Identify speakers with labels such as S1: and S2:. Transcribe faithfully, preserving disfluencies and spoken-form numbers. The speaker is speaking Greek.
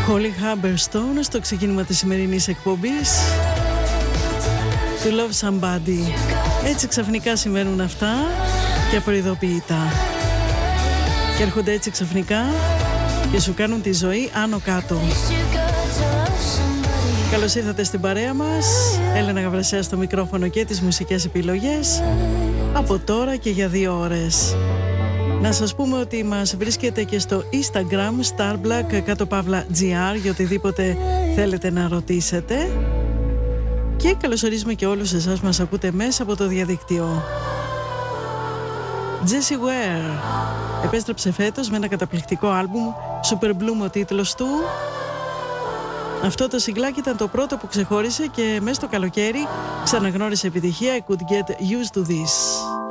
S1: Holly Humberstone στο ξεκίνημα της σημερινής εκπομπής To Love Somebody. Έτσι ξαφνικά συμβαίνουν αυτά και απροειδοποιητά. Και έρχονται έτσι ξαφνικά και σου κάνουν τη ζωή άνω κάτω. Καλώς ήρθατε στην παρέα μας. Έλενα Γαβρασιά στο μικρόφωνο και τις μουσικές επιλογές από τώρα και για δύο ώρες. Να σας πούμε ότι μας βρίσκεται και στο Instagram Starblack κάτω παύλα τζι αρ για οτιδήποτε θέλετε να ρωτήσετε. Και καλωσορίζουμε και όλους εσάς που μας ακούτε μέσα από το διαδικτύο. Jessie Ware επέστρεψε φέτος με ένα καταπληκτικό άλμπουμ, Super Bloom ο τίτλος του. Αυτό το σιγκλάκι ήταν το πρώτο που ξεχώρισε και μέσα στο καλοκαίρι ξαναγνώρισε επιτυχία. I could get used to this.